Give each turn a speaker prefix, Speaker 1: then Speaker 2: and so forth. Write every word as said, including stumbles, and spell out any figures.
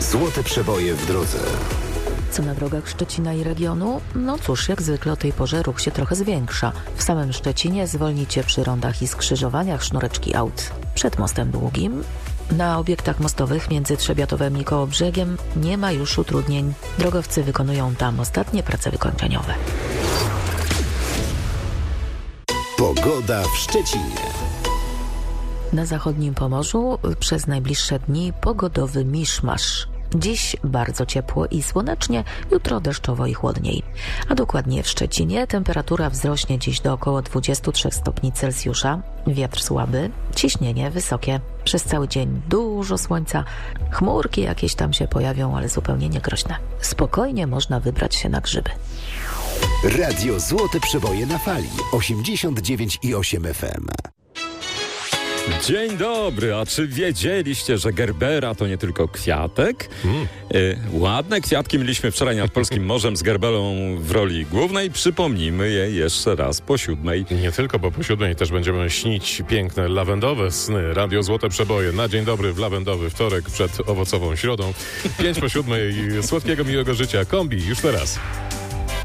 Speaker 1: Złote przeboje w drodze.
Speaker 2: Co na drogach Szczecina i regionu? No cóż, jak zwykle o tej porze ruch się trochę zwiększa. W samym Szczecinie zwolnicie przy rondach i skrzyżowaniach sznureczki aut przed Mostem Długim. Na obiektach mostowych między Trzebiatowem i Kołobrzegiem nie ma już utrudnień. Drogowcy wykonują tam ostatnie prace wykończeniowe.
Speaker 1: Pogoda w Szczecinie.
Speaker 2: Na zachodnim Pomorzu przez najbliższe dni pogodowy miszmasz. Dziś bardzo ciepło i słonecznie, jutro deszczowo i chłodniej. A dokładnie w Szczecinie temperatura wzrośnie dziś do około dwudziestu trzech stopni Celsjusza, wiatr słaby, ciśnienie wysokie. Przez cały dzień dużo słońca, chmurki jakieś tam się pojawią, ale zupełnie niegroźne. Spokojnie można wybrać się na grzyby.
Speaker 1: Radio Złote Przeboje na fali osiemdziesiąt dziewięć i osiem F M.
Speaker 3: Dzień dobry, a czy wiedzieliście, że gerbera to nie tylko kwiatek? Mm. Y, ładne kwiatki mieliśmy wczoraj nad Polskim Morzem z gerbelą w roli głównej. Przypomnijmy je jeszcze raz po siódmej.
Speaker 4: Nie tylko, bo po siódmej też będziemy śnić piękne lawendowe sny. Radio Złote Przeboje na dzień dobry w lawendowy wtorek przed owocową środą. Pięć po siódmej. Słodkiego, miłego życia. Kombi już teraz.